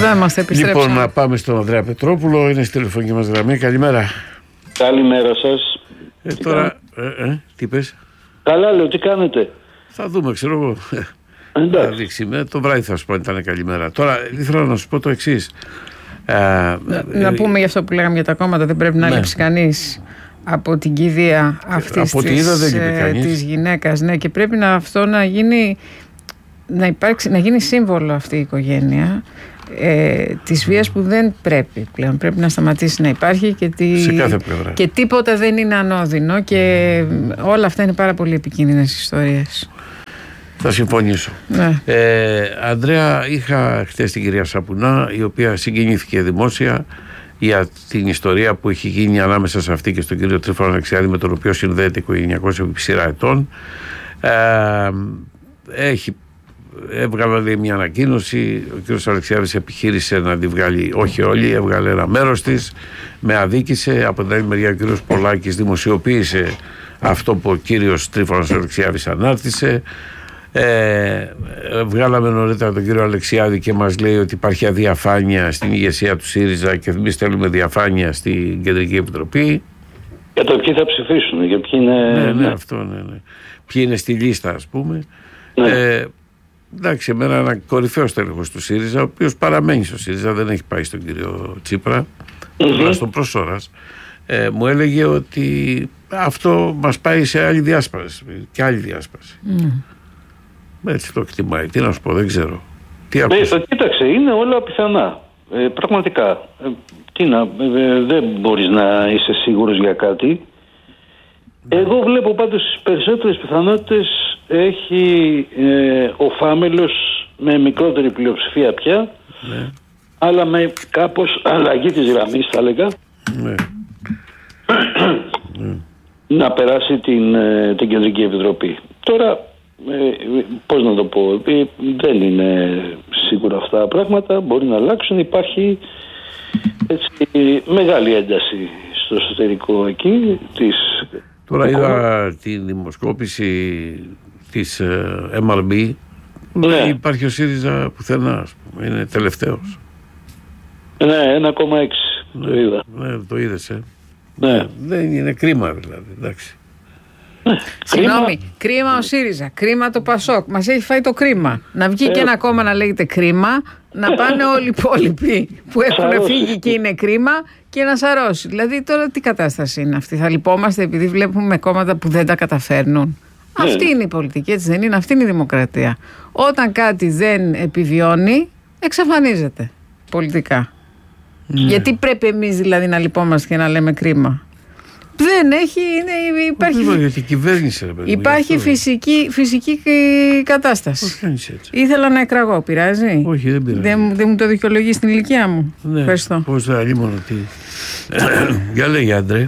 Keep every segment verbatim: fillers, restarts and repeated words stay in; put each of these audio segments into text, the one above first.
Εδώ είμαστε, επιστρέψαμε. Λοιπόν, να πάμε στον Ανδρέα Πετρόπουλο. Είναι στη τηλεφωνική μας γραμμή. Καλημέρα. Καλημέρα σας. Ε, τώρα, ε, ε, τι πες? Καλά, λέω, τι κάνετε? Θα δούμε, ξέρω εγώ. Εντάξει. Θα δείξει. Το βράδυ θα σου πω αν ήταν καλημέρα. Τώρα, ήθελα να σου πω το εξής. Ε, να, ε, να πούμε για αυτό που λέγαμε για τα κόμματα. Δεν πρέπει να ναι. λείψει κανείς από την κηδεία αυτής της, ε, της γυναίκας. Ναι, και πρέπει να, αυτό να γίνει, να, υπάρξει, να γίνει σύμβολο αυτή η οικογένεια ε, της βίας που δεν πρέπει πλέον. Πρέπει να σταματήσει να υπάρχει και, τι, σε κάθε πλευρά. Και τίποτα δεν είναι ανώδυνο και όλα αυτά είναι πάρα πολύ επικίνδυνες ιστορίες. Θα συμφωνήσω. Ναι. Ε, Ανδρέα, είχα χτες την κυρία Σαπουνά, η οποία συγκινήθηκε δημόσια για την ιστορία που έχει γίνει ανάμεσα σε αυτή και στον κύριο Τρίφωνο Αλεξιάδη, με τον οποίο συνδέεται οικογενειακώς επί σειρά ετών. Ε, έχει έβγαλε μια ανακοίνωση. Ο κύριος Αλεξιάδης επιχείρησε να τη βγάλει, όχι όλη, έβγαλε ένα μέρος της, με αδίκησε. Από την άλλη μεριά ο κύριος Πολάκης δημοσιοποίησε αυτό που ο κύριος Τρίφωνος Αλεξιάδης ανάρτησε. Ε, βγάλαμε νωρίτερα τον κύριο Αλεξιάδη και μας λέει ότι υπάρχει αδιαφάνεια στην ηγεσία του ΣΥΡΙΖΑ και εμείς θέλουμε διαφάνεια στην Κεντρική Επιτροπή. Για το ποιοι θα ψηφίσουν, για ποιοι είναι. Ναι, ναι, αυτό, ναι, ναι. Ποιοι είναι στη λίστα, ας πούμε. Ναι. Ε, εντάξει, εμένα ένα κορυφαίο τέλεχος του ΣΥΡΙΖΑ, ο οποίος παραμένει στο ΣΥΡΙΖΑ, δεν έχει πάει στον κύριο Τσίπρα, τουλάχιστον mm-hmm. προς ώρας, ε, μου έλεγε ότι αυτό μας πάει σε άλλη διάσπαση και άλλη διάσπαση. Mm. Έτσι το εκτιμάει. Τι να σου πω, δεν ξέρω. Τι ε, το κοίταξε, είναι όλα πιθανά. Ε, πραγματικά. Ε, τι να, ε, δεν μπορείς να είσαι σίγουρος για κάτι. Εγώ βλέπω πάντως τις περισσότερες πιθανότητες έχει ε, ο Φάμελος με μικρότερη πλειοψηφία πια, ναι. αλλά με κάπως αλλαγή της γραμμής, θα έλεγα, ναι. να περάσει την, την Κεντρική Επιτροπή. Τώρα, ε, πώς να το πω, ε, δεν είναι σίγουρα αυτά τα πράγματα, μπορεί να αλλάξουν, υπάρχει έτσι, μεγάλη ένταση στο εσωτερικό εκεί της. Τώρα είδα τη δημοσκόπηση της εμ αρ μπι. Ναι. Υπάρχει ο ΣΥΡΙΖΑ πουθενά, ας πούμε. Είναι τελευταίος. Ναι, ένα κόμμα έξι. Ναι, το είδα. Ναι, το είδες, ε. Ναι. Δεν είναι κρίμα, δηλαδή. Εντάξει. Ναι. Συγγνώμη, κρίμα. κρίμα ο ΣΥΡΙΖΑ, κρίμα το ΠΑΣΟΚ. Μας έχει φάει το κρίμα. Να βγει ε, και ένα κόμμα να λέγεται κρίμα, να πάνε όλοι οι υπόλοιποι που έχουν φύγει και είναι κρίμα και να σαρώσει. Δηλαδή τώρα τι κατάσταση είναι αυτή? Θα λυπόμαστε επειδή βλέπουμε κόμματα που δεν τα καταφέρνουν? Ναι. Αυτή είναι η πολιτική, έτσι δεν είναι? Αυτή είναι η δημοκρατία. Όταν κάτι δεν επιβιώνει, εξαφανίζεται πολιτικά. Ναι. Γιατί πρέπει εμείς δηλαδή να λυπόμαστε και να λέμε κρίμα? Δεν έχει, είναι, υπάρχει, όχι, γιατί κυβέρνηση, ρε, παιδί, υπάρχει φυσική, φυσική κατάσταση. Όχι, ήθελα να εκραγώ, πειράζει? Όχι, δεν πειράζει. Δεν, δεν μου το δικαιολογεί στην ηλικία μου. Ναι, ευχαριστώ. Πώς θα λίμωνο τι. Για λέγε, Άντρε.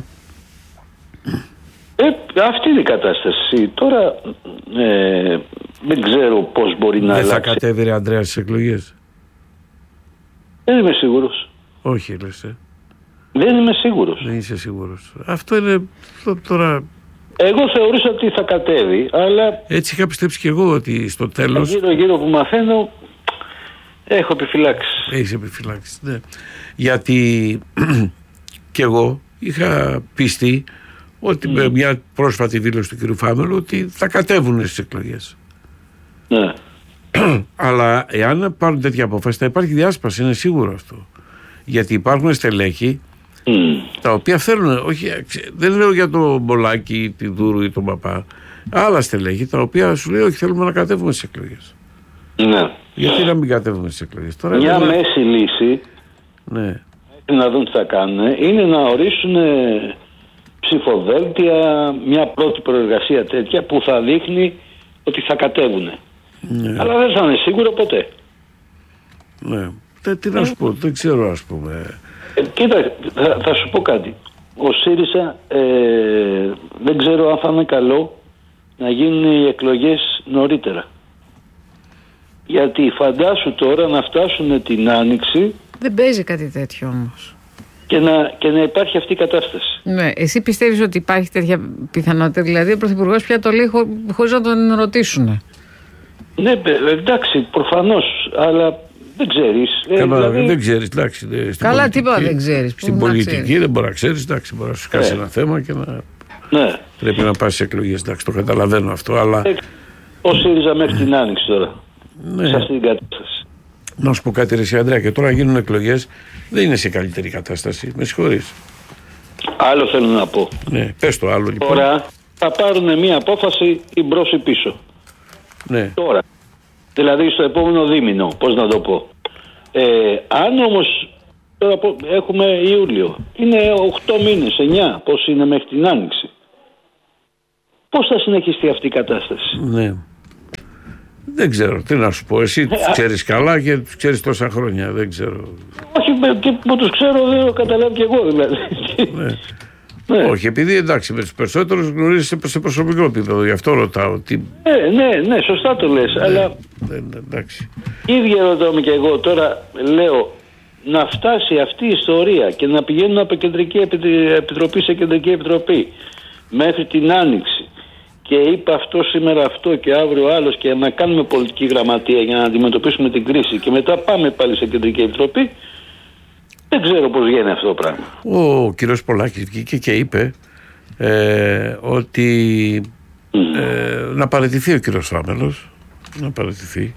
Ε, αυτή είναι η κατάσταση. Τώρα ε, δεν ξέρω πώς μπορεί να δεν αλλάξει. Δεν θα κατέβει, ρε Ανδρέα, στις εκλογές? Δεν είμαι σίγουρος. Όχι, λες, ε. Δεν είμαι σίγουρος. Δεν είσαι σίγουρος. Αυτό είναι τώρα. Εγώ θεωρούσα ότι θα κατέβει, αλλά. Έτσι είχα πιστέψει και εγώ ότι στο τέλος. Γύρω-γύρω που μαθαίνω, έχω επιφυλάξεις. Έχεις επιφυλάξεις, ναι. Γιατί και εγώ είχα πιστεί ότι mm. με μια πρόσφατη δήλωση του κ. Φάμελου ότι θα κατέβουν στις εκλογές. Ναι. Αλλά εάν πάρουν τέτοια απόφαση θα υπάρχει διάσπαση, είναι σίγουρο αυτό. Γιατί υπάρχουν στελέχη mm. τα οποία θέλουν, όχι, δεν λέω για τον Μπολάκη, τη Δούρου ή τον Παπά, άλλα στελέχη τα οποία σου λέει όχι, θέλουμε να κατέβουμε στις εκλογές. Ναι. Γιατί να μην κατέβουμε στις εκλογές? Τώρα μια είναι... μέση λύση, ναι. να δουν τι θα κάνουν, είναι να ορίσουν ψηφοδέλτια, μια πρώτη προεργασία τέτοια που θα δείχνει ότι θα κατέβουν. Ναι. Αλλά δεν θα είναι σίγουρο ποτέ. Ναι. Τι να σου πω, δεν ξέρω, ας πούμε. Ε, κοίτα, θα, θα σου πω κάτι. Ο ΣΥΡΙΖΑ ε, δεν ξέρω αν θα είναι καλό να γίνουν οι εκλογές νωρίτερα. Γιατί φαντάσου τώρα να φτάσουν την Άνοιξη. Δεν παίζει κάτι τέτοιο όμως. Και να, και να υπάρχει αυτή η κατάσταση. Ναι, εσύ πιστεύεις ότι υπάρχει τέτοια πιθανότητα? Δηλαδή ο Πρωθυπουργός πια το λέει χω, χωρίς να τον ρωτήσουν. Ναι, εντάξει, προφανώς. Αλλά δεν ξέρεις. Καλά, ε, δηλαδή... δεν ξέρεις, εντάξει. Καλά, τίποτα δεν ξέρεις. Στην πολιτική δεν μπορεί να ξέρεις, εντάξει, μπορεί να σου σκάσει ε. ένα θέμα και να. Ναι. Πρέπει να πας σε εκλογές, εντάξει, το καταλαβαίνω αυτό, αλλά. Ο ΣΥΡΙΖΑ μέχρι την Άνοιξη τώρα. Ναι. Σε αυτή την κατάσταση. Να σου πω κάτι, ρε Ανδρέα, και τώρα γίνουν εκλογές, δεν είναι σε καλύτερη κατάσταση. Με συγχωρείς. Άλλο θέλω να πω. Ναι, πες το άλλο λοιπόν. Τώρα θα πάρουν μια απόφαση ή μπρος ή πίσω. Ναι. Τώρα. Δηλαδή στο επόμενο δίμηνο, πώς να το πω. Ε, αν όμως τώρα έχουμε Ιούλιο, είναι οκτώ μήνες, εννιά, πώς είναι μέχρι την Άνοιξη. Πώς θα συνεχιστεί αυτή η κατάσταση. Ναι. Δεν ξέρω, τι να σου πω. Εσύ τους ξέρεις καλά και τους ξέρεις τόσα χρόνια. Δεν ξέρω. Όχι, και που τους ξέρω δεν το καταλάβω κι εγώ δηλαδή. Ναι. Ναι. Όχι, επειδή εντάξει με τους περισσότερους γνωρίζεις σε προσωπικό επίπεδο, γι' αυτό ρωτάω. Τι... Ναι, ναι, ναι, σωστά το λες, ναι, αλλά ναι, εντάξει. ίδια ρωτάω κι εγώ τώρα, λέω, να φτάσει αυτή η ιστορία και να πηγαίνουν από κεντρική επιτροπή σε κεντρική επιτροπή μέχρι την Άνοιξη και είπε αυτό σήμερα αυτό και αύριο άλλος και να κάνουμε πολιτική γραμματεία για να αντιμετωπίσουμε την κρίση και μετά πάμε πάλι σε κεντρική επιτροπή. Δεν ξέρω πώς γίνει αυτό το πράγμα. Ο κύριος Πολάκης βγήκε και είπε ε, ότι mm. ε, να παραιτηθεί ο κύριος Φάμελος. Να παραιτηθεί.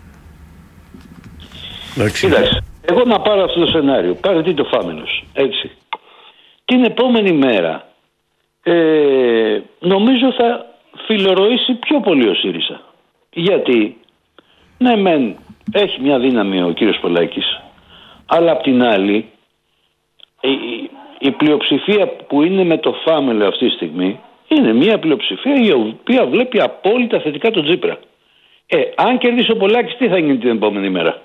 Κοίταξε, εγώ να πάρω αυτό το σενάριο. Παραιτεί το Φάμελος. Έτσι. Την επόμενη μέρα ε, νομίζω θα φιλορροήσει πιο πολύ ο ΣΥΡΙΖΑ. Γιατί ναι μεν έχει μια δύναμη ο κύριος Πολάκης, αλλά απ' την άλλη η, η πλειοψηφία που είναι με το Φάμελο αυτή τη στιγμή είναι μια πλειοψηφία η οποία βλέπει απόλυτα θετικά τον Τσίπρα. Ε, αν κερδίσει ο Πολάκης τι θα γίνει την επόμενη μέρα.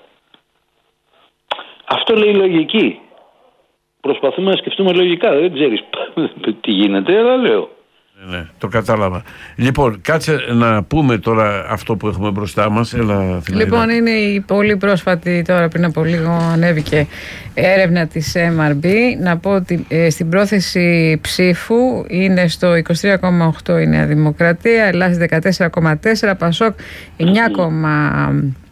Αυτό λέει η λογική. Προσπαθούμε να σκεφτούμε λογικά. Δεν ξέρεις τι γίνεται, αλλά λέω. Ναι, ναι, το κατάλαβα. Λοιπόν, κάτσε να πούμε τώρα αυτό που έχουμε μπροστά μας. Έλα, λοιπόν, είναι η πολύ πρόσφατη, τώρα πριν από λίγο ανέβηκε έρευνα της εμ αρ μπι. Να πω ότι ε, στην πρόθεση ψήφου είναι στο είκοσι τρία κόμμα οκτώ η Νέα Δημοκρατία, Ελλάς δεκατέσσερα κόμμα τέσσερα, Πασόκ εννιά κόμμα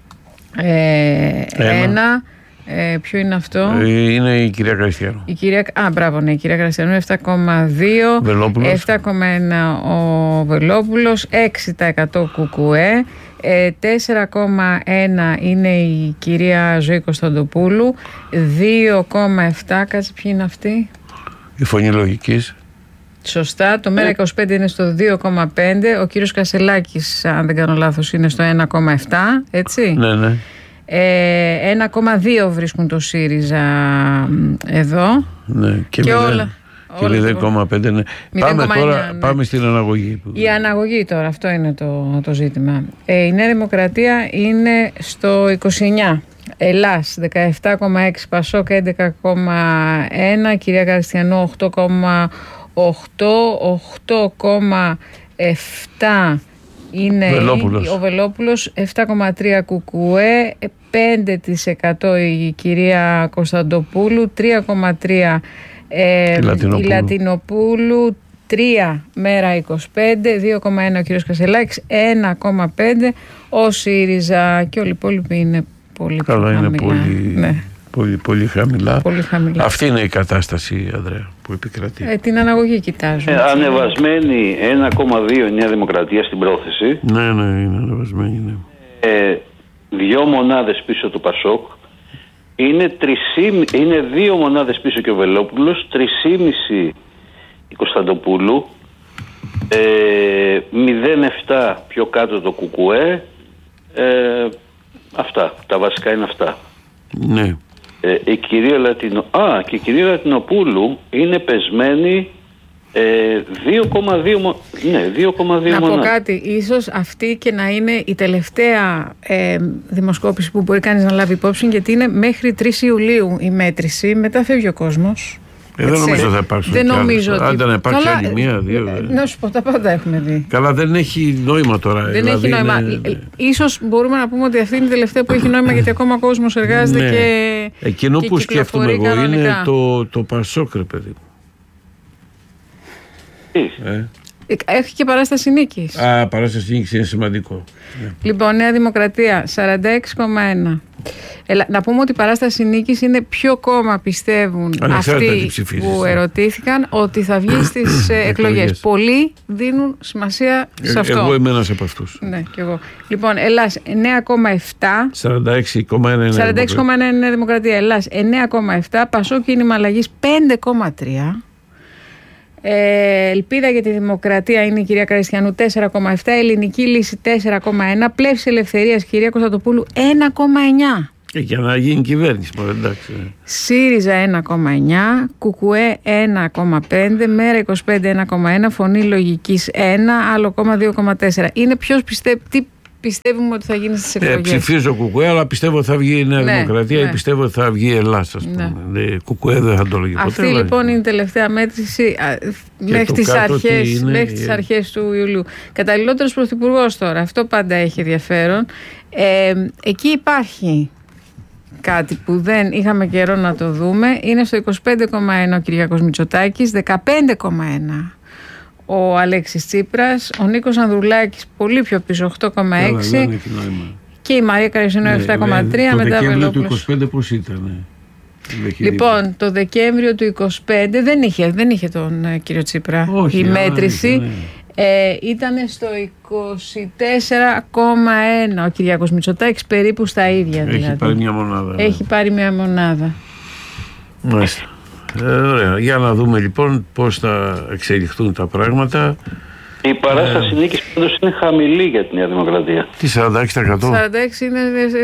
ένα. Ε, ποιο είναι αυτό? Ε, είναι η κυρία Κριστιανού. Η κυρία, α, μπράβο, ναι, η κυρία Κριστιανού επτά κόμμα δύο, επτά κόμμα ένα ο Βελόπουλος, έξι τοις εκατό Κουκουέ, ε, τέσσερα κόμμα ένα είναι η κυρία Ζωή Κωνσταντοπούλου, δύο κόμμα επτά, κάτσε ποιοι είναι αυτοί? Η Φωνή Λογικής. Σωστά, το ΜΕΡΑ είκοσι πέντε είναι στο δύο κόμμα πέντε, ο κύριος Κασελάκης, αν δεν κάνω λάθος, είναι στο ένα κόμμα επτά, έτσι. Ναι, ναι. Ε, ένα κόμμα δύο βρίσκουν το ΣΥΡΙΖΑ εδώ. Ναι, και, και όλα. Και μηδέν κόμμα πέντε, ναι. Πάμε τώρα, ναι. Πάμε στην αναγωγή. Η αναγωγή τώρα, αυτό είναι το, το ζήτημα. Ε, η Νέα Δημοκρατία είναι στο είκοσι εννιά. Ελλάς δεκαεπτά κόμμα έξι, Πασόκ έντεκα κόμμα ένα, κυρία Κριστιανού οκτώ κόμμα οκτώ, οκτώ κόμμα επτά είναι Βελόπουλος. Ο Βελόπουλος, επτά κόμμα τρία Κουκουέ, πέντε τοις εκατό η κυρία Κωνσταντοπούλου, τρία κόμμα τρία ε, η Λατινοπούλου, τρία ΜΕΡΑ είκοσι πέντε, δύο κόμμα ένα ο κύριος Κασελάκης, ένα κόμμα πέντε ο ΣΥΡΙΖΑ και όλοι οι υπόλοιποι είναι πολύ Καλά, χαμηλά. Είναι πολύ, ναι. πολύ, πολύ, χαμηλά. πολύ χαμηλά. Αυτή είναι η κατάσταση, Ανδρέα, που επικρατεί. Ε, την αναγωγή κοιτάζουμε. Ε, ανεβασμένη ένα κόμμα δύο η Νέα Δημοκρατία στην πρόθεση. Ναι, ναι, είναι ανεβασμένη, ναι. Ε, δύο μονάδες πίσω του Πασόκ. Είναι, τρισί, είναι δύο μονάδες πίσω και ο Βελόπουλος, τρισήμιση η Κωνσταντοπούλου, ε, μηδέν κόμμα επτά πιο κάτω το Κουκουέ. Ε, αυτά, τα βασικά είναι αυτά. Ναι. Ε, η κυρία Λατινο... Α, και η κυρία Λατινοπούλου είναι πεσμένη ε, δύο κόμμα δύο, ναι, δύο κόμμα δύο να μονάδες. πω κάτι, ίσως αυτή και να είναι η τελευταία ε, δημοσκόπηση που μπορεί κανείς να λάβει υπόψη, γιατί είναι μέχρι τρεις Ιουλίου η μέτρηση, μετά φεύγει ο κόσμος. Ε, δεν νομίζω θα υπάρξουν. Δεν νομίζω ότι... Άντε να υπάρξει καλά, άλλη μία, δύο. Ε, να σου πω, τα πάντα έχουμε δει. Καλά, δεν έχει νόημα τώρα. Δεν δηλαδή έχει νόημα. Είναι... Ίσως μπορούμε να πούμε ότι αυτή είναι η τελευταία που έχει νόημα, γιατί ακόμα ο κόσμος εργάζεται ναι. και. Εκείνο και που σκέφτομαι εγώ κανονικά. είναι το, το Πασόκ, ρε παιδί. Τι. Ε, Έχει και παράσταση νίκης. Α, παράσταση νίκης είναι σημαντικό. Λοιπόν, Νέα Δημοκρατία σαράντα έξι κόμμα ένα. Ελα, να πούμε ότι η παράσταση νίκης είναι ποιο κόμμα πιστεύουν αυτοί που ερωτήθηκαν ότι θα βγει στις εκλογές. Πολλοί δίνουν σημασία σε αυτό. Εγώ είμαι ένας από αυτούς. Ναι, και εγώ. Λοιπόν, Ελλάς εννέα κόμμα επτά. σαράντα έξι κόμμα ένα είναι Νέα Δημοκρατία. Ελλάς εννέα κόμμα επτά. Πασό Κίνημα Αλλαγής πέντε κόμμα τρία. Ε, Ελπίδα για τη Δημοκρατία είναι η κυρία Καριστιανού τέσσερα κόμμα επτά. Ελληνική Λύση τέσσερα κόμμα ένα. Πλεύση Ελευθερίας κυρία Κωνσταντοπούλου ένα κόμμα εννιά. Και για να γίνει κυβέρνηση, μόνο εντάξει. ΣΥΡΙΖΑ ένα κόμμα εννιά, ΚΚΕ ένα κόμμα πέντε, ΜΕΡΑ είκοσι πέντε ένα κόμμα ένα, Φωνή Λογικής ένα, άλλο κόμμα δύο κόμμα τέσσερα. Είναι ποιος πιστεύει, τι πιστεύουμε ότι θα γίνει στις εκλογές. Ε, ψηφίζω ΚΚΕ, αλλά πιστεύω ότι θα βγει η Νέα ναι, Δημοκρατία ναι. ή πιστεύω ότι θα βγει η Ελλάς, ας πούμε. Ναι. ΚΚΕ δεν θα το λέγει ποτέ. Αυτή λοιπόν είναι η τελευταία μέτρηση μέχρι τις, αρχές, είναι, μέχρι τις αρχές του Ιουλίου. Καταλληλότερος πρωθυπουργός τώρα, αυτό πάντα έχει ενδιαφέρον. Ε, εκεί υπάρχει κάτι που δεν είχαμε καιρό να το δούμε. Είναι στο είκοσι πέντε κόμμα ένα ο Κυριάκος Μητσοτάκης, δεκαπέντε κόμμα ένα ο Αλέξης Τσίπρας, ο Νίκος Ανδρουλάκης πολύ πιο πίσω, οκτώ κόμμα έξι και η Μαρία Καριστιανού επτά κόμμα τρία. Το Δεκέμβριο του είκοσι πέντε πώς ήταν? Λοιπόν, το Δεκέμβριο του είκοσι πέντε δεν είχε, δεν είχε τον uh, κύριο Τσίπρα. Όχι, η μέτρηση ναι. ε, ήταν στο είκοσι τέσσερα κόμμα ένα ο Κυριάκος Μητσοτάκης, περίπου στα ίδια. Έχει δηλαδή. πάρει μια μονάδα. Έχει ναι. πάρει μια μονάδα. Μάλιστα. Ε, ωραία. Για να δούμε λοιπόν πώς θα εξελιχθούν τα πράγματα. Η παράσταση ε... νίκης πάντως είναι χαμηλή για τη Νέα Δημοκρατία. Τι σαράντα έξι τοις εκατό? σαράντα έξι είναι...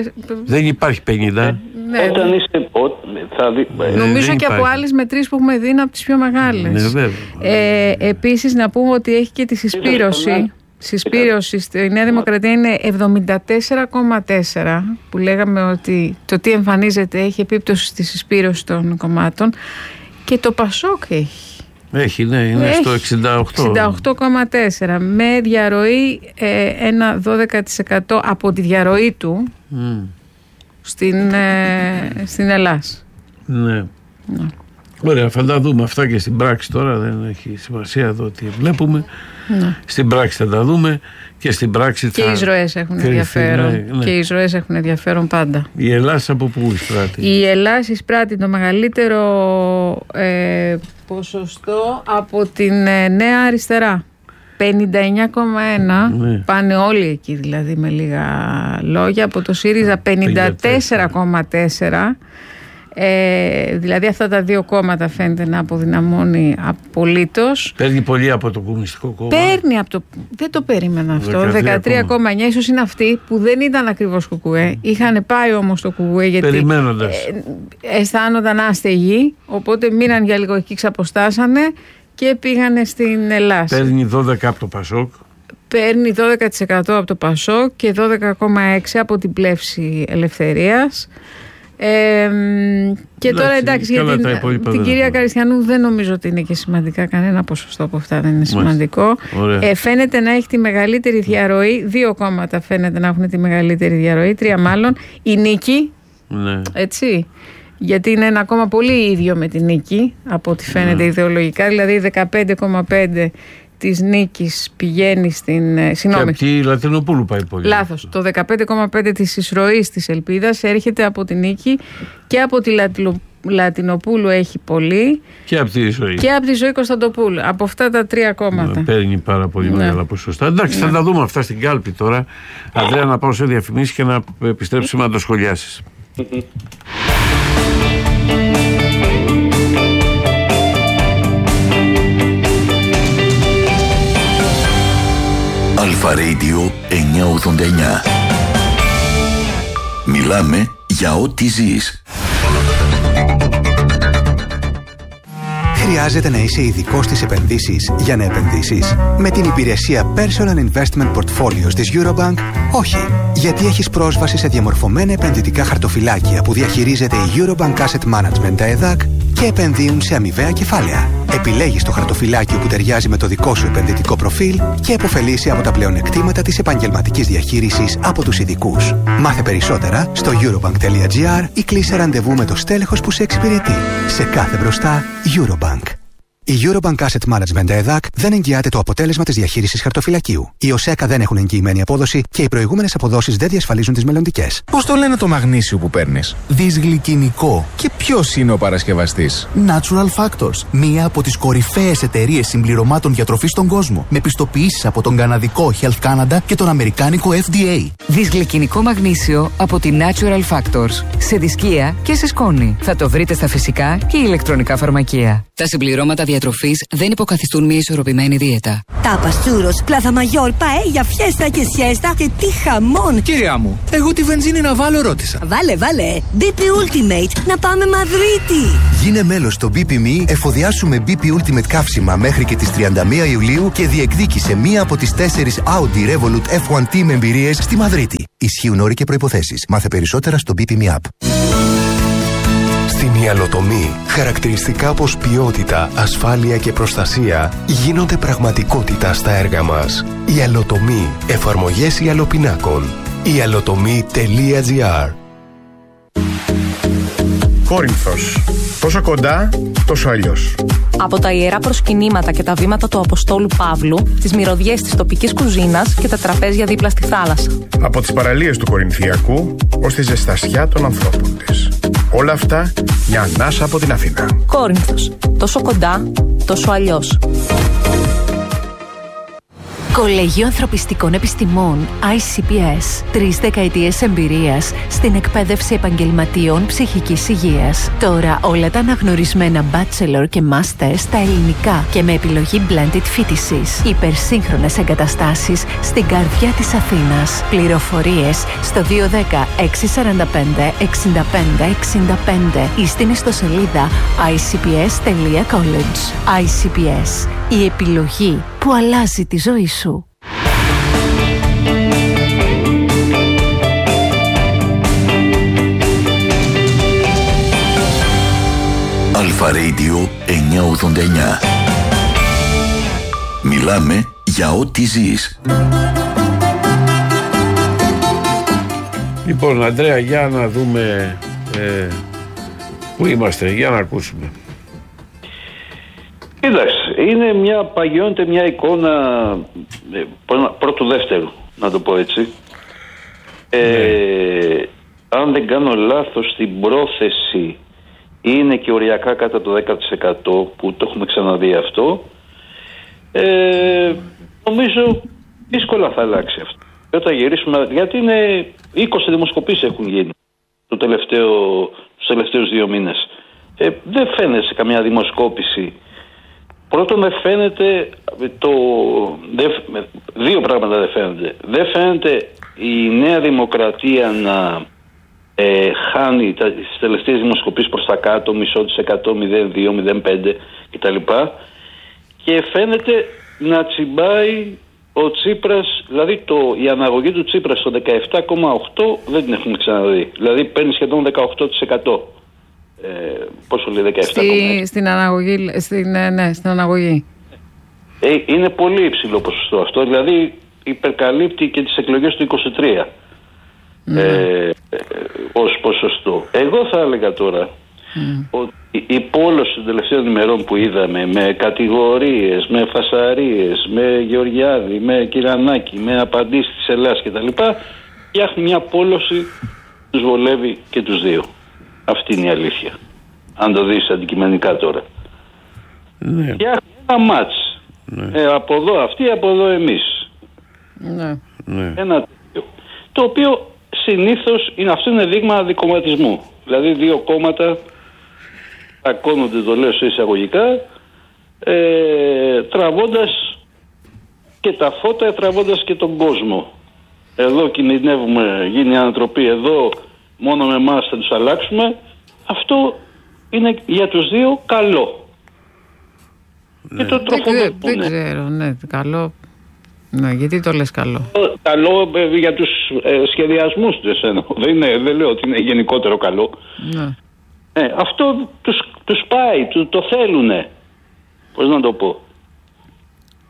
Δεν υπάρχει πενήντα. Ε, ναι, όταν ναι. είσαι... Θα δει... Νομίζω ε, και από άλλες μετρήσεις που έχουμε δει είναι από τις πιο μεγάλες. Ναι, βέβαια. Ε, επίσης να πούμε ότι έχει και τη συσπήρωση. Συσπήρωση στη Νέα Δημοκρατία είναι εβδομήντα τέσσερα κόμμα τέσσερα, που λέγαμε ότι το τι εμφανίζεται έχει επίπτωση στη συσπήρωση των κομμάτων, και το Πασόκ έχει. Έχει, ναι, είναι έχει στο εξήντα οκτώ. εξήντα οκτώ κόμμα τέσσερα με διαρροή ε, ένα δώδεκα τοις εκατό από τη διαρροή του mm. στην, ε, στην Ελλάς. Ναι. ναι. Ωραία, θα τα δούμε αυτά και στην πράξη τώρα, δεν έχει σημασία εδώ τι βλέπουμε. Ναι. Στην πράξη θα τα δούμε και στην πράξη και θα... οι εισρωές έχουν ενδιαφέρον. Ναι, ναι. Και οι εισρωές έχουν ενδιαφέρον πάντα. Η Ελλάς από πού εισπράττει? Η Ελλάς εισπράττει το μεγαλύτερο ε, ποσοστό από την ε, Νέα Αριστερά. πενήντα εννιά κόμμα ένα, ναι. Πάνε όλοι εκεί δηλαδή με λίγα λόγια. Από το ΣΥΡΙΖΑ πενήντα τέσσερα κόμμα τέσσερα. Ε, δηλαδή αυτά τα δύο κόμματα φαίνεται να αποδυναμώνει απολύτως. Παίρνει πολύ από το Κομμουνιστικό Κόμμα. Παίρνει από το... Δεν το περίμενα αυτό. δεκατρία κόμμα εννιά ίσως είναι αυτοί που δεν ήταν ακριβώς ΚΚΕ. Είχαν πάει όμως το ΚΚΕ γιατί περιμένοντας. Ε, αισθάνονταν άστεγοι. Οπότε μείναν για λίγο εκεί, ξαποστάσανε και πήγανε στην Ελλάς. Παίρνει δώδεκα από το Πασόκ. Παίρνει δώδεκα τοις εκατό από το Πασόκ και δώδεκα κόμμα έξι από την Πλεύση Ελευθερίας. Ε, και εντάξει, τώρα εντάξει για την, την κυρία Καριστιανού δεν νομίζω ότι είναι και σημαντικά, κανένα ποσοστό από αυτά δεν είναι σημαντικό. ε, Φαίνεται να έχει τη μεγαλύτερη διαρροή. Δύο κόμματα φαίνεται να έχουν τη μεγαλύτερη διαρροή, τρία μάλλον. Η Νίκη, ναι. έτσι, γιατί είναι ένα κόμμα πολύ ίδιο με την Νίκη από ό,τι φαίνεται, ναι. ιδεολογικά. Δηλαδή δεκαπέντε κόμμα πέντε της Νίκης πηγαίνει στην... Συγγνώμη. Και από τη Λατινοπούλου πάει πολύ. Λάθος. Το δεκαπέντε κόμμα πέντε της εισρωής της Ελπίδας έρχεται από την Νίκη και από τη Λατινο... Λατινοπούλου έχει πολύ. Και από τη Ζωή. Και από τη Ζωή Κωνσταντοπούλου. Από αυτά τα τρία κόμματα. Να, παίρνει πάρα πολύ ναι. μεγάλα ποσοστά. Εντάξει, ναι. θα τα δούμε αυτά στην κάλπη τώρα. Ανδρέα, να πάω σε διαφημίσεις και να επιστρέψουμε να το σχολιάσεις. Αλφα Radio εννιακόσια ογδόντα εννιά. Μιλάμε για ό,τι ζεις. Χρειάζεται να είσαι ειδικός στις επενδύσεις για να επενδύσεις? Με την υπηρεσία Personal Investment Portfolios της Eurobank, όχι. Γιατί έχεις πρόσβαση σε διαμορφωμένα επενδυτικά χαρτοφυλάκια που διαχειρίζεται η Eurobank Asset Management ΕΔΑΚ και επενδύουν σε αμοιβαία κεφάλαια. Επιλέγεις το χαρτοφυλάκιο που ταιριάζει με το δικό σου επενδυτικό προφίλ και επωφελείσαι από τα πλεονεκτήματα της επαγγελματικής διαχείρισης από τους ειδικούς. Μάθε περισσότερα στο eurobank τελεία gr ή κλείσε ραντεβού με το στέλεχος που σε εξυπηρετεί. Σε κάθε μπροστά, Eurobank. Η Eurobank Asset Management ΕΔΑΚ δεν εγγυάται το αποτέλεσμα της διαχείρισης χαρτοφυλακίου. Οι ΟΣΕΚΑ δεν έχουν εγγυημένη απόδοση και οι προηγούμενες αποδόσεις δεν διασφαλίζουν τις μελλοντικές. Πώς το λένε το μαγνήσιο που παίρνεις? Δυσγλυκινικό. Και ποιος είναι ο παρασκευαστής? Natural Factors. Μία από τις κορυφαίες εταιρείες συμπληρωμάτων διατροφής στον κόσμο. Με πιστοποιήσεις από τον καναδικό Health Canada και τον αμερικάνικο F D A. Δυσγλυκινικό μαγνήσιο από τη Natural Factors. Σε δισκία και σε σκόνη. Θα το βρείτε στα φυσικά και ηλεκτρονικά φαρμακεία. Τα συμπληρώματα διατροφής δεν υποκαθιστούν μια ισορροπημένη δίαιτα. Τάπας, τσούρος, πλάθα μαγιόρ, παέλια, φιέστα και σιέστα και τι χαμόν! Κυρία μου, εγώ τη βενζίνη να βάλω ρώτησα. Βάλε, βάλε! μπι πι Ultimate, να πάμε Μαδρίτη! Γίνε μέλος στο μπι πι εμ ι, εφοδιάσου με μπι πι Ultimate καύσιμα μέχρι και τις τριάντα μία Ιουλίου και διεκδίκησε μία από τις τέσσερις Audi Revolut εφ ουάν Team εμπειρίες στη Μαδρίτη. Ισχύουν όροι και προϋποθέσεις. Μάθε περισσότερα στο μπι πι εμ ι App. Στην Ιαλοτομή, χαρακτηριστικά όπως ποιότητα, ασφάλεια και προστασία γίνονται πραγματικότητα στα έργα μας. Ιαλοτομή, εφαρμογές ιαλοπινάκων. ιαλοτομή τελεία τζι άρ. Κόρινθος. Τόσο κοντά, τόσο αλλιώς. Από τα ιερά προσκυνήματα και τα βήματα του Αποστόλου Παύλου, τις μυρωδιές της τοπικής κουζίνας και τα τραπέζια δίπλα στη θάλασσα. Από τις παραλίες του Κορινθιακού ως τη ζεστασιά των ανθρώπων της. Όλα αυτά μια ανάσα από την Αθήνα. Κόρινθος. Τόσο κοντά, τόσο αλλιώς. Κολέγιο Ανθρωπιστικών Επιστημών άι σι πι ες. Τρεις δεκαετίες εμπειρίας στην εκπαίδευση επαγγελματιών ψυχικής υγείας. Τώρα όλα τα αναγνωρισμένα bachelor και master στα ελληνικά και με επιλογή blended φοιτησης. Υπερσύγχρονες εγκαταστάσεις στην καρδιά της Αθήνας. Πληροφορίες στο δύο ένα μηδέν έξι τέσσερα πέντε εξήντα πέντε εξήντα πέντε ή στην ιστοσελίδα άι σι πι ες τελεία college. άι σι πι ες. Η επιλογή που αλλάζει τη ζωή σου. Αλφα Radio εννιακόσια ογδόντα εννιά. Μιλάμε για ό,τι ζεις. Λοιπόν, Αντρέα, για να δούμε ε, πού είμαστε, για να ακούσουμε. Κοίταξε, είναι μια, παγιώνεται μια εικόνα πρώτου δεύτερου, να το πω έτσι. Ε, ναι. Αν δεν κάνω λάθος, στην πρόθεση είναι και οριακά κάτω το δέκα τοις εκατό, που το έχουμε ξαναδεί αυτό. Ε, νομίζω δύσκολα θα αλλάξει αυτό. Και όταν γυρίσουμε, γιατί είναι είκοσι δημοσκοπήσεις έχουν γίνει το τελευταίο, τους τελευταίους δύο μήνες. Ε, δεν φαίνεται σε καμιά δημοσκόπηση. Πρώτον, δεν φαίνεται το, δεν, δύο πράγματα δεν φαίνεται. Δεν φαίνεται η Νέα Δημοκρατία να ε, χάνει τα, τις τελευταίες δημοσκοπήσεις προς τα κάτω, μισό της εκατό, μηδέν κόμμα δύο, μηδέν κόμμα πέντε κτλ. Και φαίνεται να τσιμπάει ο Τσίπρας, δηλαδή το, η αναγωγή του Τσίπρα στο δεκαεπτά κόμμα οκτώ δεν την έχουμε ξαναδεί. Δηλαδή παίρνει σχεδόν δεκαοκτώ τοις εκατό. Ε, πόσο λέει, δεκαεπτά κόμμα έξι. Στη, στην αναγωγή, στην, ναι, στην αναγωγή. Ε, είναι πολύ υψηλό ποσοστό αυτό, δηλαδή υπερκαλύπτει και τις εκλογές του είκοσι τρία mm. ε, ε, ως ποσοστό. Εγώ θα έλεγα τώρα mm. ότι η πόλωση των τελευταίων ημερών που είδαμε με κατηγορίες, με φασαρίες, με Γεωργιάδη, με Κυρανάκη, με απαντήσεις της Ελλάδας κτλ. Φτιάχνει μια πόλωση που τους βολεύει και τους δύο. Αυτή είναι η αλήθεια. Αν το δεις αντικειμενικά τώρα. Ναι. Φτιάχνει ένα μάτς. Ναι. Ε, από εδώ αυτοί, από εδώ εμείς. Ναι. Ναι. Ένα τέτοιο. Το οποίο συνήθως είναι, αυτό είναι δείγμα αδικοματισμού. Δηλαδή δύο κόμματα ακώνονται, το λέω σε εισαγωγικά, ε, τραβώντας και τα φώτα, τραβώντας και τον κόσμο. Εδώ κινδυνεύουμε, γίνει ανατροπή, εδώ μόνο με εμάς θα τους αλλάξουμε. Αυτό είναι για τους δύο καλό. Ναι. Και το δεν, δεν ξέρω, ναι, καλό. Ναι, γιατί το λες καλό. Καλό ε, για τους ε, σχεδιασμούς τους, δεν, είναι, δεν λέω ότι είναι γενικότερο καλό. Ναι. Ε, αυτό τους, τους πάει, του, το θέλουνε. Πώς να το πω.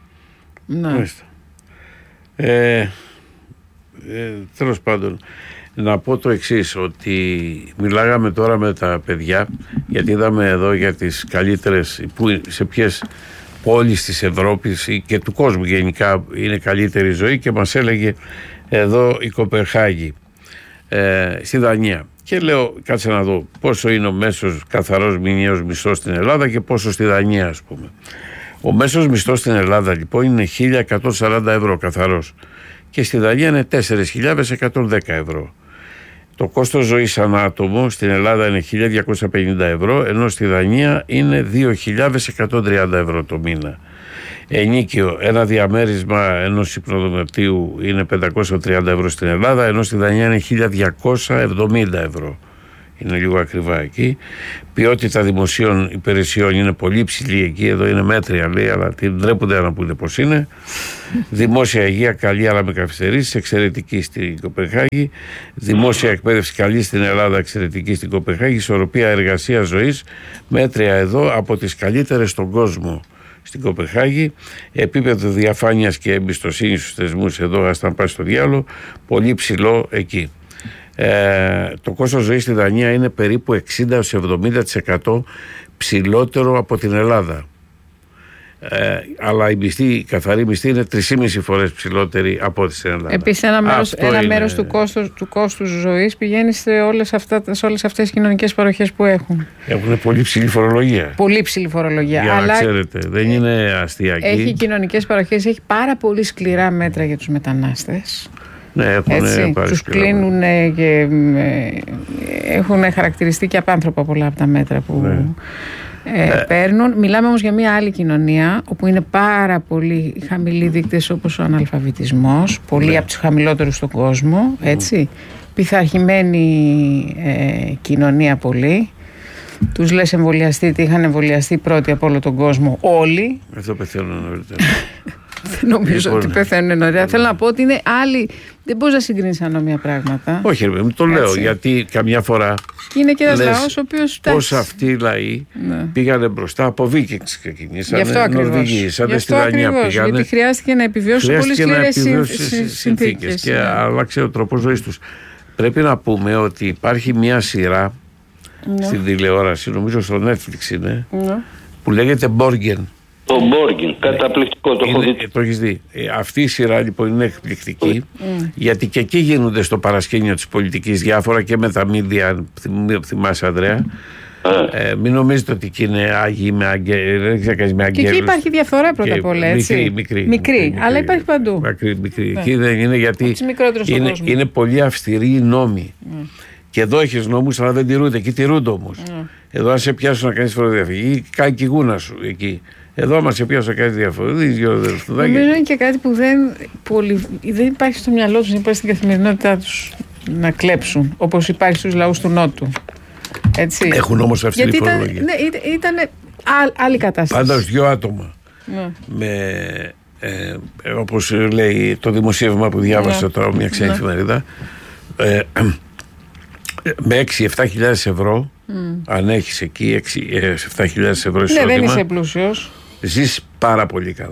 Ναι. Ε, ε, τέλος πάντων. Να πω το εξής, ότι μιλάγαμε τώρα με τα παιδιά, γιατί είδαμε εδώ για τις καλύτερες, που, σε ποιες πόλεις της Ευρώπης και του κόσμου γενικά είναι καλύτερη ζωή, και μας έλεγε εδώ η Κοπενχάγη, ε, στη Δανία. Και λέω, κάτσε να δω πόσο είναι ο μέσος καθαρός μηνιαίος μισθός στην Ελλάδα και πόσο στη Δανία, ας πούμε. Ο μέσος μισθός στην Ελλάδα λοιπόν είναι χίλια εκατόν σαράντα ευρώ καθαρός και στη Δανία είναι τέσσερις χιλιάδες εκατόν δέκα ευρώ. Το κόστος ζωής ανά άτομο στην Ελλάδα είναι χίλια διακόσια πενήντα ευρώ, ενώ στη Δανία είναι δύο χιλιάδες εκατόν τριάντα ευρώ το μήνα. Ενίκιο, ένα διαμέρισμα ενός υπνοδωματίου είναι πεντακόσια τριάντα ευρώ στην Ελλάδα, ενώ στη Δανία είναι χίλια διακόσια εβδομήντα ευρώ. Είναι λίγο ακριβά εκεί. Ποιότητα δημοσίων υπηρεσιών είναι πολύ ψηλή εκεί. Εδώ είναι μέτρια, λέει, αλλά την ντρέπονται να πούνε πώς είναι. Δημόσια υγεία καλή, αλλά με καθυστερήσεις, εξαιρετική στην Κοπενχάγη. Δημόσια εκπαίδευση καλή στην Ελλάδα, εξαιρετική στην Κοπενχάγη. Ισορροπία εργασίας ζωής μέτρια εδώ, από τις καλύτερες στον κόσμο στην Κοπενχάγη. Επίπεδο διαφάνειας και εμπιστοσύνης στους θεσμούς εδώ, ας τα πάει στο διάλογο, πολύ ψηλό εκεί. Ε, το κόστος ζωής στη Δανία είναι περίπου εξήντα με εβδομήντα τοις εκατό ψηλότερο από την Ελλάδα, ε, αλλά η, μισθή, η καθαρή μισθή είναι τρεις και μισή φορές ψηλότερη από ό,τι στην Ελλάδα. Επίσης ένα μέρος, ένα είναι... μέρος του κόστους, του κόστους ζωής πηγαίνει σε όλες, αυτά, σε όλες αυτές τις κοινωνικές παροχές που έχουν. Έχουν πολύ ψηλή φορολογία. Πολύ ψηλή φορολογία. Για αλλά να ξέρετε, δεν είναι αστιακή. Έχει κοινωνικές παροχές, έχει πάρα πολύ σκληρά μέτρα για τους μετανάστες. Ναι, έχουν τους κλείνουν και έχουν χαρακτηριστεί και απάνθρωπα πολλά από τα μέτρα που ναι. ε, ε. παίρνουν. Μιλάμε όμως για μια άλλη κοινωνία όπου είναι πάρα πολύ χαμηλοί δείκτες, όπως ο αναλφαβητισμός, πολλοί ναι. από τους χαμηλότερους στον κόσμο, έτσι. Mm. Πειθαρχημένη ε, κοινωνία πολύ. Τους λες εμβολιαστείτε, είχαν εμβολιαστεί πρώτοι από όλο τον κόσμο όλοι. Αυτό πεθαίνουν νωρίτερα. Δεν νομίζω λοιπόν, ότι πεθαίνουν νωρίτερα. Θέλω να πω ότι είναι άλλοι. Δεν μπορείς να συγκρίνεις ανώμια πράγματα. Όχι, ρε, το λέω έτσι. Γιατί καμιά φορά. Είναι και ένας λαός ο οποίος. Πώς αυτοί οι λαοί ναι. πήγανε μπροστά από Βίκινγκς ξεκινήσανε. Γι' αυτό ακριβώς. Στη Δανία πήγανε. Γιατί χρειάστηκε να επιβιώσουν πολύ σκληρές συνθήκες. Και άλλαξε ο τρόπος ζωής τους. Πρέπει να πούμε ότι υπάρχει μια σειρά ναι. στην τηλεόραση, νομίζω στο Netflix είναι, ναι. που λέγεται Borgen. Το Borgen, καταπληκτικό, το έχω δει. Το έχεις δει. Αυτή η σειρά λοιπόν είναι εκπληκτική, mm. γιατί και εκεί γίνονται στο παρασκήνιο της πολιτικής διάφορα και με τα μίδια, θυμάσαι Ανδρέα. Mm. Ε, μην νομίζετε ότι εκεί είναι άγιοι με αγγέλους. Και εκεί υπάρχει διαφορά πρώτα απ' όλα, έτσι. Μικρή, μικρή, μικρή, μικρή, αλλά υπάρχει παντού. Μικρή, μικρή. Ναι. Εκεί δεν είναι, γιατί είναι, κόσμο. είναι πολύ αυστηροί οι νόμοι. Mm. Και εδώ έχεις νόμους, αλλά δεν τηρούνται. Εκεί τηρούνται όμως. Mm. Εδώ, αν σε πιάσουν να κάνεις φοροδιαφυγή, κάνει και η γούνα σου εκεί. Εδώ μας σε πιάσουν να κάνεις διαφορετική. Νομίζω είναι και κάτι που δεν, πολύ, δεν υπάρχει στο μυαλό τους, δεν υπάρχει στην καθημερινότητά τους να κλέψουν, όπως υπάρχει στους λαούς του Νότου. Έτσι. Έχουν όμως αυτή τη φορολογία. Ναι, ήταν, ήταν άλλη κατάσταση. Πάντα ως δυο άτομα. Ναι. Με, ε, όπως λέει το δημοσίευμα που διάβασα ναι. τώρα, μια ξένη ναι. εφημερίδα, ε, με έξι με επτά χιλιάδες ευρώ, mm. αν έχεις εκεί έξι με επτά χιλιάδες ευρώ εισόδημα, ναι, δεν είσαι πλούσιος, ζεις πάρα πολύ καλά.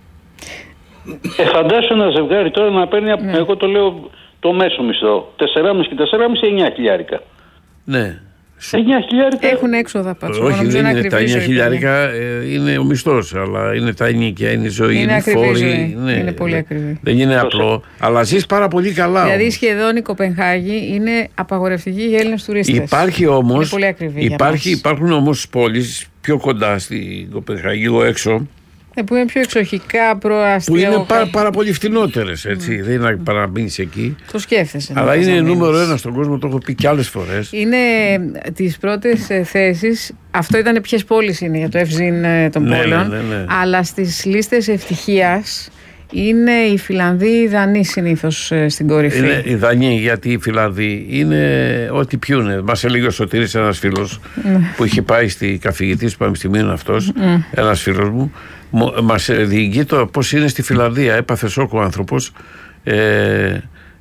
Ε, φαντάσου ένα ζευγάρι τώρα να παίρνει, ναι. εγώ το λέω το μέσο μισθό, τέσσερα και τέσσερα και μισό, εννιά χιλιάρικα. Ναι. εννιά χιλιάρικα. Έχουν έξοδα πάντως. Όχι, δεν είναι τα εννιά χιλιάρικα, ε, είναι ο μισθός, αλλά είναι τα ενίκια, είναι η ζωή, είναι, είναι η φόρη. Ναι, είναι πολύ ακριβή. Δεν είναι απλό, αλλά ζεις πάρα πολύ καλά. Δηλαδή όμως. σχεδόν η Κοπενχάγη είναι απαγορευτική για Έλληνες τουρίστες. Υπάρχει όμως, είναι πολύ ακριβή υπάρχει, υπάρχουν όμως πόλεις πιο κοντά στην Κοπενχάγη, λίγο έξω, που είναι πιο εξοχικά, προαστία. Που είναι πάρα, πάρα πολύ φτηνότερες, έτσι. Mm. Δεν είναι να μπεις εκεί. Το σκέφτεσαι. Αλλά είναι νούμερο ένα στον κόσμο, το έχω πει και άλλες φορές. Είναι τις πρώτες θέσεις. Αυτό ήταν ποιες πόλεις είναι για το ευζήν των ναι, πόλεων. Ναι, ναι, ναι. Αλλά στις λίστες ευτυχίας είναι οι Φιλανδοί, οι Δανείοι συνήθως στην κορυφή. Είναι οι Δανείοι, γιατί οι Φιλανδοί είναι ό,τι πιούνε. Μας έλεγε ο Σωτήρης, ένας φίλος mm. που είχε πάει στη καθηγητή του Πανεπιστημίου αυτός, mm. ένας φίλος μου. Μας διηγεί το πώς είναι στη Φιλανδία. Έπαθε σόκο ο άνθρωπος, ε,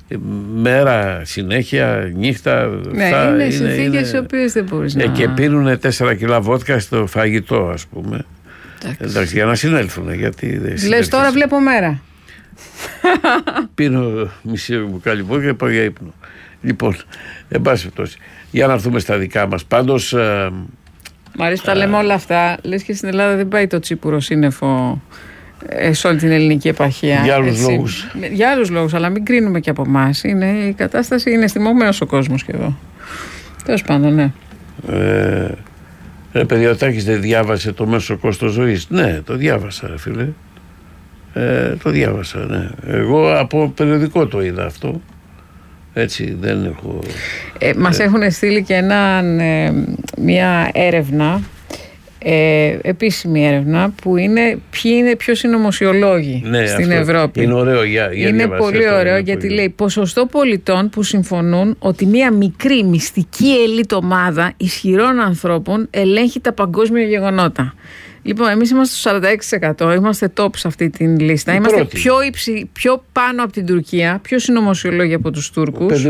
μέρα συνέχεια, νύχτα. Ναι, θα, είναι, είναι συνθήκες οι οποίες δεν μπορείς να... Ε, και πίνουν τέσσερα κιλά βότκα στο φαγητό, ας πούμε. Εντάξει, για να συνέλθουν. Γιατί λες τώρα βλέπω μέρα. Πίνω μισή μπουκάλι βότκα και πάω για ύπνο. Λοιπόν, εν πάση περιπτώσει, για να έρθουμε στα δικά μας. Πάντως. Ε, Μ' αρέσει τα λέμε όλα αυτά. Λες και στην Ελλάδα δεν πάει το τσίπουρο σύννεφο ε, σε όλη την ελληνική επαρχία. Για άλλους λόγους. Για άλλους λόγους, αλλά μην κρίνουμε και από εμάς. Η κατάσταση είναι στιμωμένος ο κόσμος και εδώ. Τέλος πάντων, ναι. Ε, ρε παιδιά, ο Τάκης δεν διάβασε το μέσο κόστος ζωής? Ναι, το διάβασα, ρε φίλε. Ε, το διάβασα, ναι. Εγώ από περιοδικό το είδα αυτό. Έτσι, δεν έχω... Ε, μας ε, έχουν στείλει και ένα, ε, μια έρευνα, ε, επίσημη έρευνα, που είναι ποιοι είναι πιο συνωμοσιολόγοι ναι, στην Ευρώπη. Είναι ωραίο για, για Είναι πολύ ωραίο είναι γιατί πολύ... λέει ποσοστό πολιτών που συμφωνούν ότι μια μικρή μυστική ελίτ ομάδα ισχυρών ανθρώπων ελέγχει τα παγκόσμια γεγονότα. Λοιπόν, εμείς είμαστε στο σαράντα έξι τοις εκατό, είμαστε top σε αυτή την λίστα. Η είμαστε πιο, υψη, πιο πάνω από την Τουρκία, πιο συνωμοσιολόγοι από τους Τούρκους.